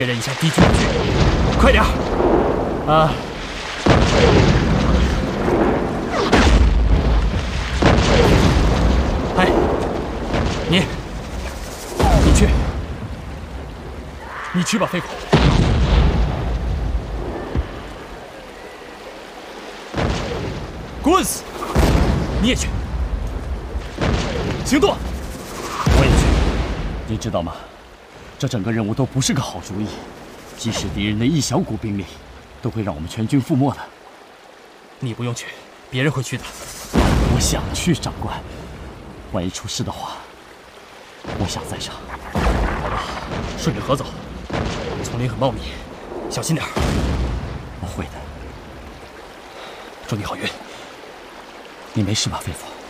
确认一下敌军的距离，快点儿！啊！哎，你去吧，飞狗。滚死！你也去。行动！ 我也去。你知道吗？这整个任务都不是个好主意，即使敌人的一小股兵力，都会让我们全军覆没的。 你不用去，别人会去的。 我想去，长官。万一出事的话，我想在场。 顺着河走，丛林很茂密，小心点儿。 我会的。 祝你好运。 你没事吧，飞佛？